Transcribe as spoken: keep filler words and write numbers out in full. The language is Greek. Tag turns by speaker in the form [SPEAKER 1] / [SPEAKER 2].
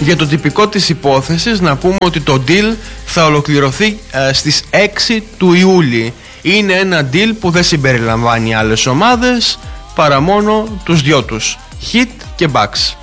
[SPEAKER 1] Για το τυπικό της υπόθεσης να πούμε ότι το deal θα ολοκληρωθεί ε, στις έξι του Ιούλη. Είναι ένα deal που δεν συμπεριλαμβάνει άλλες ομάδες παρά μόνο τους δυο τους, Heat και Bucks.